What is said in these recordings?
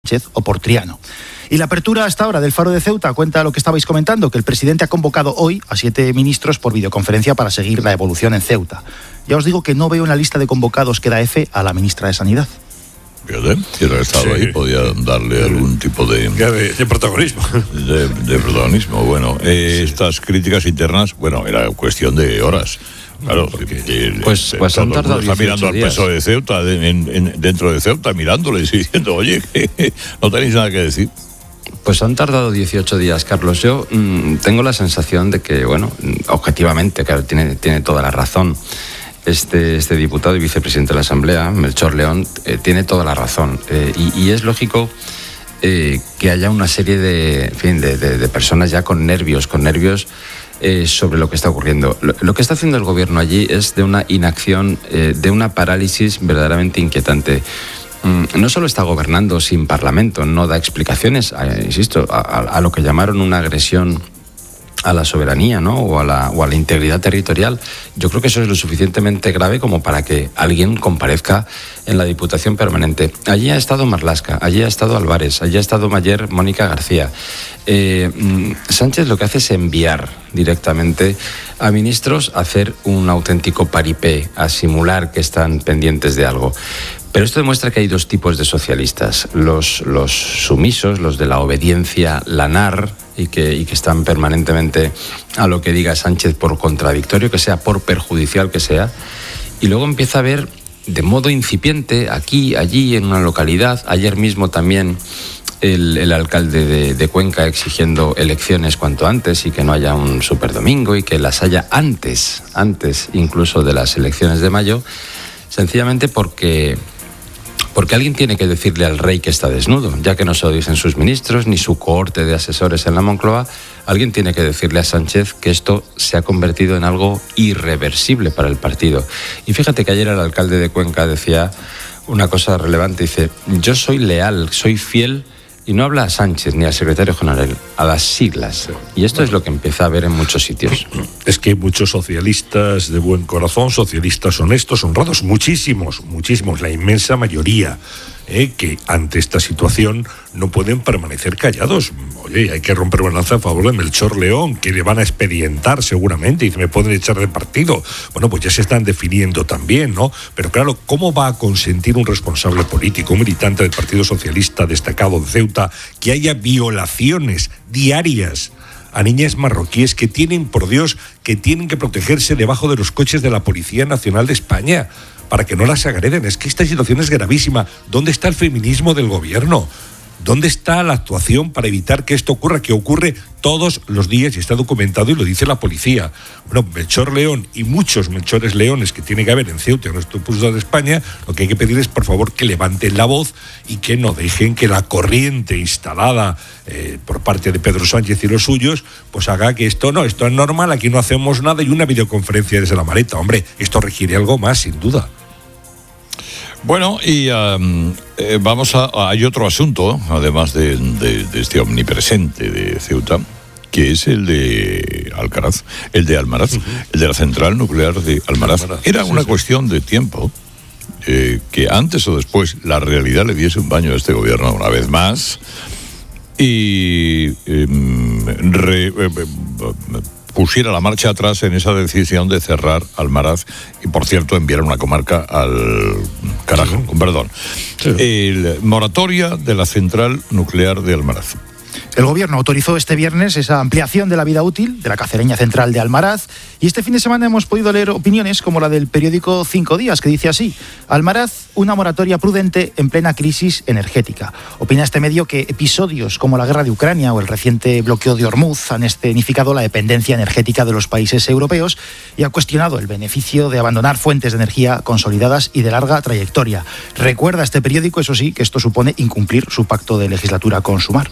Sánchez o por Triano. Y la apertura hasta ahora del Faro de Ceuta cuenta lo que estabais comentando, que el presidente ha convocado hoy a 7 ministros por videoconferencia para seguir la evolución en Ceuta. Ya os digo que no veo en la lista de convocados que da EFE a la ministra de Sanidad. Fíjate, si hubiera estado ahí, podía darle algún tipo de protagonismo. De protagonismo. Bueno, estas críticas internas, bueno, era cuestión de horas. Claro, pues han tardado 18 está mirando al días. peso de Ceuta, dentro de Ceuta, mirándoles y diciendo, oye, que no tenéis nada que decir. Pues han tardado 18 días, Carlos. Yo tengo la sensación de que, bueno, objetivamente, claro, tiene toda la razón. Este diputado y vicepresidente de la Asamblea, Melchor León, tiene toda la razón. Y es lógico que haya una serie de personas ya con nervios sobre lo que está ocurriendo. Lo que está haciendo el gobierno allí es de una inacción, de una parálisis verdaderamente inquietante. No solo está gobernando sin parlamento, no da explicaciones, insisto, a lo que llamaron una agresión a la soberanía, ¿no? o a la integridad territorial. Yo creo que eso es lo suficientemente grave como para que alguien comparezca en la Diputación Permanente. Allí ha estado Marlaska, allí ha estado Álvarez, allí ha estado ayer Mónica García. Sánchez lo que hace es enviar directamente a ministros a hacer un auténtico paripé, a simular que están pendientes de algo. Pero esto demuestra que hay dos tipos de socialistas, los sumisos, los de la obediencia lanar, y que están permanentemente a lo que diga Sánchez, por contradictorio que sea, por perjudicial que sea, y luego empieza a ver de modo incipiente, aquí, allí, en una localidad. Ayer mismo también el alcalde de Cuenca exigiendo elecciones cuanto antes y que no haya un superdomingo y que las haya antes incluso de las elecciones de mayo, sencillamente porque alguien tiene que decirle al rey que está desnudo, ya que no se lo dicen sus ministros ni su cohorte de asesores en la Moncloa. Alguien tiene que decirle a Sánchez que esto se ha convertido en algo irreversible para el partido. Y fíjate que ayer el alcalde de Cuenca decía una cosa relevante, dice: yo soy leal, soy fiel. Y no habla a Sánchez ni al secretario general, a las siglas. Y esto es lo que empieza a ver en muchos sitios. Es que muchos socialistas de buen corazón, socialistas honestos, honrados, muchísimos, la inmensa mayoría, que ante esta situación no pueden permanecer callados. Oye, hay que romper una lanza a favor de Melchor León, que le van a expedientar seguramente y me pueden echar de partido. Bueno, pues ya se están definiendo también, ¿no? Pero claro, ¿cómo va a consentir un responsable político, un militante del Partido Socialista destacado de Ceuta, que haya violaciones diarias a niñas marroquíes que tienen, por Dios, que tienen que protegerse debajo de los coches de la Policía Nacional de España para que no las agreden? Es que esta situación es gravísima. ¿Dónde está el feminismo del gobierno? ¿Dónde está la actuación para evitar que esto ocurra? Que ocurre todos los días y está documentado y lo dice la policía. Bueno, Melchor León y muchos Melchores Leones que tiene que haber en Ceuta, en nuestro punto de España, lo que hay que pedir es, por favor, que levanten la voz y que no dejen que la corriente instalada por parte de Pedro Sánchez y los suyos, pues haga que esto es normal, aquí no hacemos nada y una videoconferencia desde la maleta. Hombre, esto requiere algo más, sin duda. Bueno, y hay otro asunto, además de este omnipresente de Ceuta, que es el de Alcaraz, el de Almaraz, el de la central nuclear de Almaraz. Era una cuestión de tiempo que antes o después la realidad le diese un baño a este gobierno una vez más y pusiera la marcha atrás en esa decisión de cerrar Almaraz y, por cierto, enviar una comarca al carajo, con perdón. El moratoria de la central nuclear de Almaraz. El gobierno autorizó este viernes esa ampliación de la vida útil de la cacereña central de Almaraz, y este fin de semana hemos podido leer opiniones como la del periódico 5 Días, que dice así: Almaraz, una moratoria prudente en plena crisis energética. Opina este medio que episodios como la guerra de Ucrania o el reciente bloqueo de Hormuz han escenificado la dependencia energética de los países europeos y ha cuestionado el beneficio de abandonar fuentes de energía consolidadas y de larga trayectoria. Recuerda este periódico, eso sí, que esto supone incumplir su pacto de legislatura con Sumar.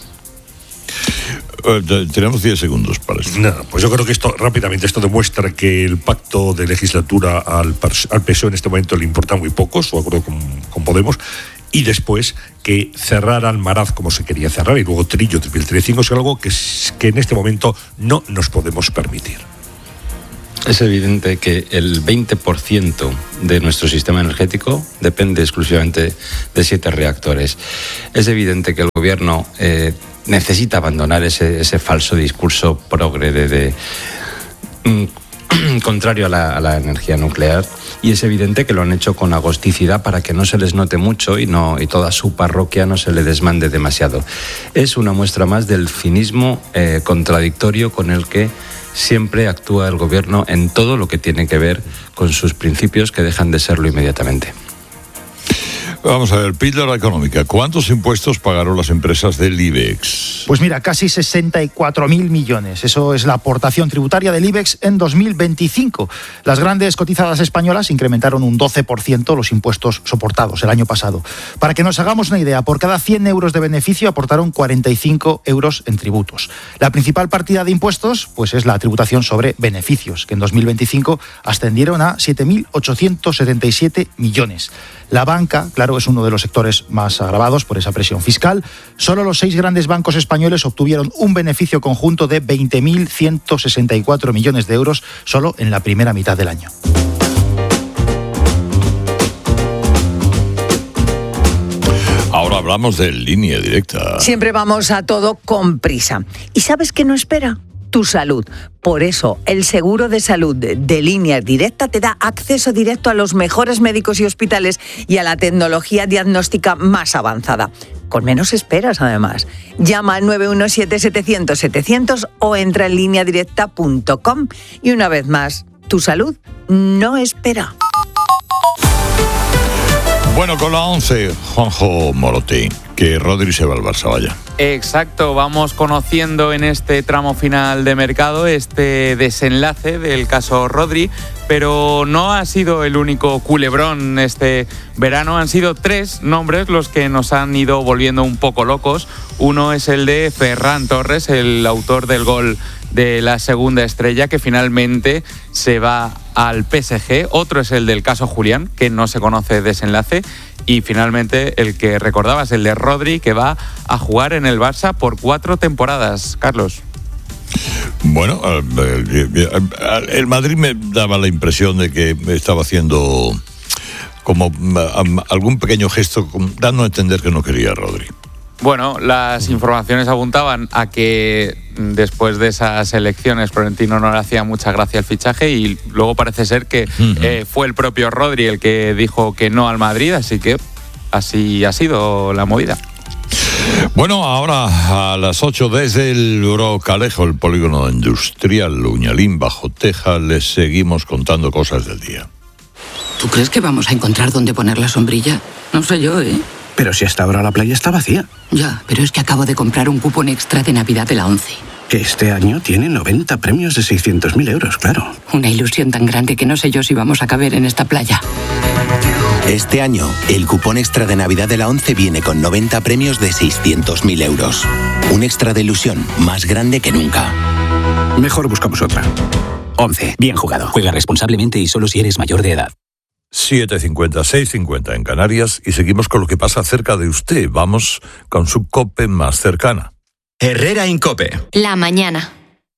Tenemos 10 segundos para esto. No, pues yo creo que esto demuestra que el pacto de legislatura al PSOE en este momento le importa muy poco, su acuerdo con Podemos, y después que cerrar Almaraz como se quería cerrar y luego Trillo 2035 es algo que en este momento no nos podemos permitir. Es evidente que el 20% de nuestro sistema energético depende exclusivamente de 7 reactores. Es evidente que el gobierno necesita abandonar ese falso discurso progre contrario a la energía nuclear, y es evidente que lo han hecho con agosticidad para que no se les note mucho y toda su parroquia no se le desmande demasiado. Es una muestra más del cinismo contradictorio con el que siempre actúa el gobierno en todo lo que tiene que ver con sus principios, que dejan de serlo inmediatamente. Vamos a ver, píldora económica. ¿Cuántos impuestos pagaron las empresas del IBEX? Pues mira, casi 64.000 millones. Eso es la aportación tributaria del IBEX en 2025. Las grandes cotizadas españolas incrementaron un 12% los impuestos soportados el año pasado. Para que nos hagamos una idea, por cada 100 euros de beneficio aportaron 45 euros en tributos. La principal partida de impuestos pues es la tributación sobre beneficios, que en 2025 ascendieron a 7.877 millones. La banca, claro, es uno de los sectores más agravados por esa presión fiscal. Solo los 6 grandes bancos españoles obtuvieron un beneficio conjunto de 20.164 millones de euros solo en la primera mitad del año. Ahora hablamos de Línea Directa. Siempre vamos a todo con prisa. ¿Y sabes qué no espera? Tu salud. Por eso, el seguro de salud de Línea Directa te da acceso directo a los mejores médicos y hospitales y a la tecnología diagnóstica más avanzada. Con menos esperas, además. Llama al 917-700-700 o entra en lineadirecta.com. Y una vez más, tu salud no espera. Bueno, con la 11, Juanjo Morote, que Rodri se va al Barça, vaya. Exacto, vamos conociendo en este tramo final de mercado este desenlace del caso Rodri, pero no ha sido el único culebrón este verano. Han sido 3 nombres los que nos han ido volviendo un poco locos. Uno es el de Ferran Torres, el autor del gol de la segunda estrella, que finalmente se va al PSG. Otro es el del caso Julián, que no se conoce desenlace. Y finalmente el que recordabas, el de Rodri, que va a jugar en el Barça por 4 temporadas. Carlos. Bueno, el Madrid me daba la impresión de que estaba haciendo como algún pequeño gesto, dando a entender que no quería a Rodri. Bueno, las informaciones apuntaban a que después de esas elecciones Florentino no le hacía mucha gracia el fichaje, y luego parece ser que fue el propio Rodri el que dijo que no al Madrid, así que así ha sido la movida. Bueno, ahora a las 8 desde el Brocalejo, el polígono industrial Uñalín bajo Teja, les seguimos contando cosas del día. ¿Tú crees que vamos a encontrar dónde poner la sombrilla? No sé yo, ¿eh? Pero si hasta ahora la playa está vacía. Ya, pero es que acabo de comprar un cupón extra de Navidad de la 11. Que este año tiene 90 premios de 600.000 euros, claro. Una ilusión tan grande que no sé yo si vamos a caber en esta playa. Este año, el cupón extra de Navidad de la 11 viene con 90 premios de 600.000 euros. Un extra de ilusión más grande que nunca. Mejor buscamos otra. 11. Bien jugado. Juega responsablemente y solo si eres mayor de edad. 7:50, 6:50 en Canarias, y seguimos con lo que pasa cerca de usted. Vamos con su COPE más cercana. Herrera Incope. La mañana.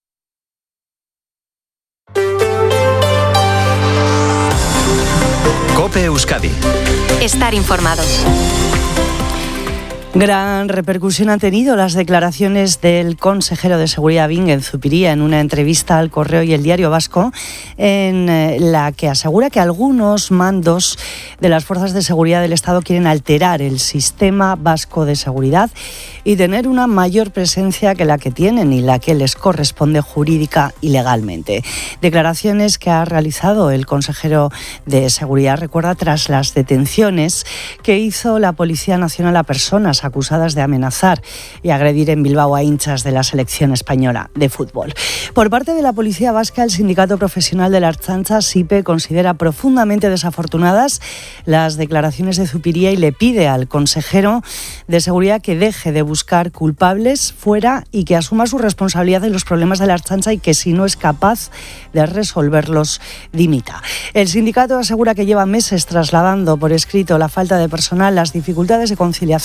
COPE Euskadi. Estar informado. Gran repercusión han tenido las declaraciones del consejero de Seguridad Bingen Zupiria en una entrevista al Correo y el Diario Vasco, en la que asegura que algunos mandos de las fuerzas de seguridad del Estado quieren alterar el sistema vasco de seguridad y tener una mayor presencia que la que tienen y la que les corresponde jurídica y legalmente. Declaraciones que ha realizado el consejero de Seguridad, recuerda, tras las detenciones que hizo la Policía Nacional a personas acusadas de amenazar y agredir en Bilbao a hinchas de la selección española de fútbol. Por parte de la Policía Vasca, el Sindicato Profesional de la Ertzaintza, SIPE, considera profundamente desafortunadas las declaraciones de Zupiria y le pide al consejero de Seguridad que deje de buscar culpables fuera y que asuma su responsabilidad en los problemas de la Ertzaintza, y que si no es capaz de resolverlos, dimita. El sindicato asegura que lleva meses trasladando por escrito la falta de personal, las dificultades de conciliación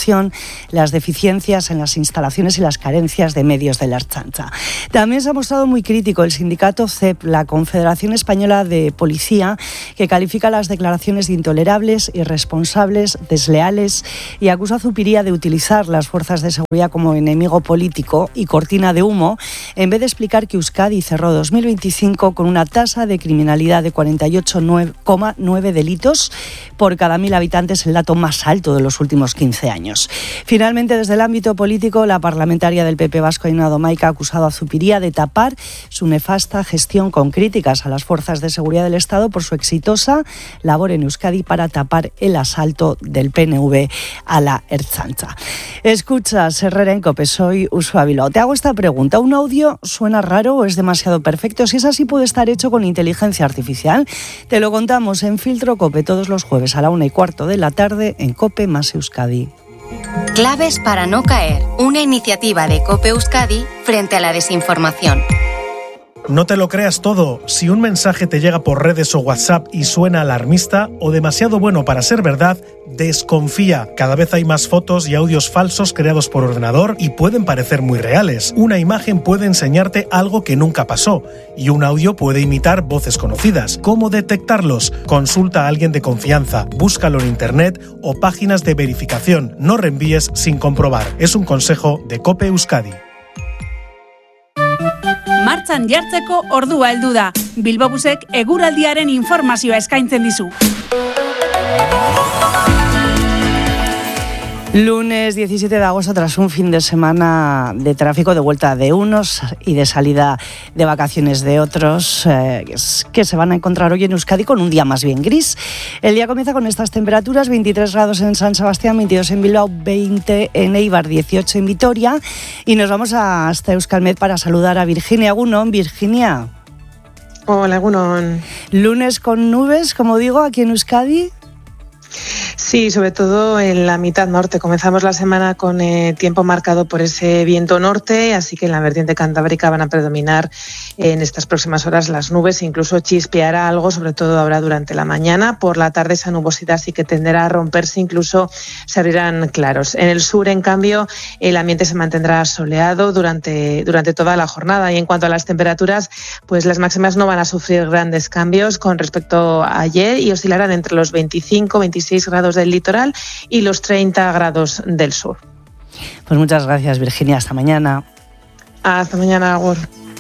las deficiencias en las instalaciones y las carencias de medios de la Ertzaintza. También se ha mostrado muy crítico el sindicato CEP, la Confederación Española de Policía, que califica las declaraciones de intolerables, irresponsables, desleales y acusa a Zupiria de utilizar las fuerzas de seguridad como enemigo político y cortina de humo, en vez de explicar que Euskadi cerró 2025 con una tasa de criminalidad de 48,9 delitos por cada 1.000 habitantes, el dato más alto de los últimos 15 años. Finalmente, desde el ámbito político, la parlamentaria del PP vasco, Ainhoa Domaica, ha acusado a Zupiria de tapar su nefasta gestión con críticas a las fuerzas de seguridad del Estado por su exitosa labor en Euskadi para tapar el asalto del PNV a la Ertzaintza. Escuchas Herrera en COPE, soy Uxue Bilbao. Te hago esta pregunta: ¿un audio suena raro o es demasiado perfecto? Si es así, puede estar hecho con inteligencia artificial. Te lo contamos en Filtro COPE todos los jueves a la 1:15 de la tarde en COPE más Euskadi. Claves para no caer. Una iniciativa de COPE Euskadi frente a la desinformación. No te lo creas todo. Si un mensaje te llega por redes o WhatsApp y suena alarmista o demasiado bueno para ser verdad, desconfía. Cada vez hay más fotos y audios falsos creados por ordenador y pueden parecer muy reales. Una imagen puede enseñarte algo que nunca pasó y un audio puede imitar voces conocidas. ¿Cómo detectarlos? Consulta a alguien de confianza, búscalo en internet o páginas de verificación. No reenvíes sin comprobar. Es un consejo de COPE Euskadi. Martxan jartzeko ordua heldu da. Bilbobusek eguraldiaren informazioa eskaintzen dizu. Lunes 17 de agosto, tras un fin de semana de tráfico, de vuelta de unos y de salida de vacaciones de otros, que se van a encontrar hoy en Euskadi con un día más bien gris. El día comienza con estas temperaturas: 23 grados en San Sebastián, 22 en Bilbao, 20 en Eibar, 18 en Vitoria. Y nos vamos hasta Euskalmet para saludar a Virginia Egunon. Virginia. Hola, Egunon. Lunes con nubes, como digo, aquí en Euskadi. Sí, sobre todo en la mitad norte. Comenzamos la semana con tiempo marcado por ese viento norte, así que en la vertiente cantábrica van a predominar en estas próximas horas las nubes, incluso chispeará algo, sobre todo ahora durante la mañana. Por la tarde esa nubosidad sí que tenderá a romperse, incluso se abrirán claros. En el sur, en cambio, el ambiente se mantendrá soleado durante toda la jornada. Y en cuanto a las temperaturas, pues las máximas no van a sufrir grandes cambios con respecto a ayer y oscilarán entre los 25-26 grados del litoral y los 30 grados del sur. Pues muchas gracias, Virginia. Hasta mañana. Hasta mañana, Agur.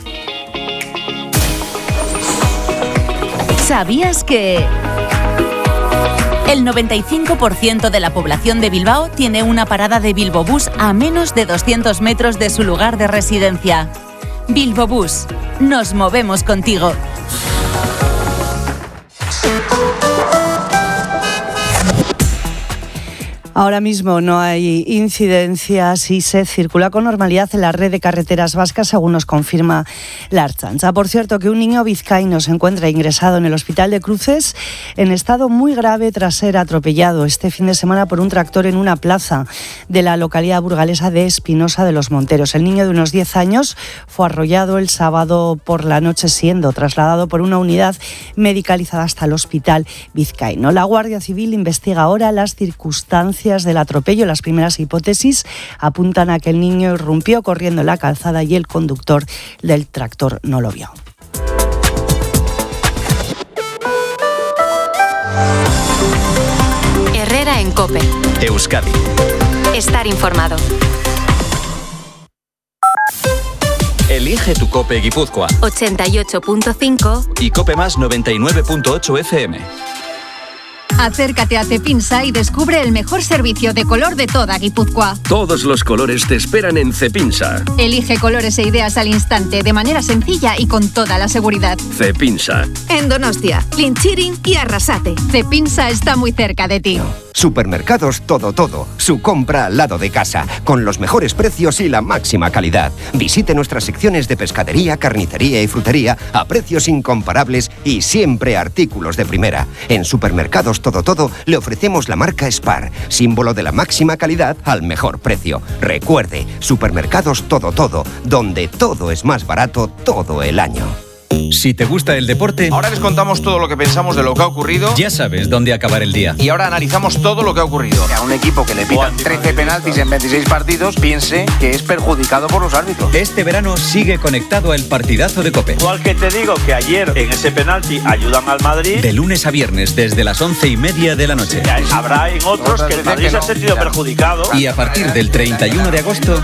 ¿Sabías que el 95% de la población de Bilbao tiene una parada de Bilbobús a menos de 200 metros de su lugar de residencia? Bilbobús, nos movemos contigo. Ahora mismo no hay incidencias y se circula con normalidad en la red de carreteras vascas, según nos confirma la Ertzaintza. Por cierto, que un niño vizcaíno se encuentra ingresado en el Hospital de Cruces en estado muy grave tras ser atropellado este fin de semana por un tractor en una plaza de la localidad burgalesa de Espinosa de los Monteros. El niño, de unos 10 años, fue arrollado el sábado por la noche, siendo trasladado por una unidad medicalizada hasta el Hospital vizcaíno. La Guardia Civil investiga ahora las circunstancias del atropello. Las primeras hipótesis apuntan a que el niño irrumpió corriendo en la calzada y el conductor del tractor no lo vio. Herrera en COPE. Euskadi. Estar informado. Elige tu COPE Guipúzcoa. 88.5 y COPE más 99.8 FM. Acércate a Cepinsa y descubre el mejor servicio de color de toda Guipúzcoa. Todos los colores te esperan en Cepinsa. Elige colores e ideas al instante, de manera sencilla y con toda la seguridad. Cepinsa. En Donostia, Linchirin y Arrasate. Cepinsa está muy cerca de ti. Supermercados Todo Todo, su compra al lado de casa, con los mejores precios y la máxima calidad. Visite nuestras secciones de pescadería, carnicería y frutería a precios incomparables y siempre artículos de primera. En Supermercados Todo Todo le ofrecemos la marca Spar, símbolo de la máxima calidad al mejor precio. Recuerde, Supermercados Todo Todo, donde todo es más barato todo el año. Si te gusta el deporte, ahora les contamos todo lo que pensamos de lo que ha ocurrido. Ya sabes dónde acabar el día. Y ahora analizamos todo lo que ha ocurrido. A un equipo que le pitan 13 penaltis en 26 partidos, piense que es perjudicado por los árbitros. Este verano sigue conectado al partidazo de COPE. Igual que te digo que ayer en ese penalti ayudan al Madrid. De lunes a viernes desde las 11:30 de la noche. Habrá en otros que el Madrid se ha sentido perjudicado. Y a partir del 31 de agosto,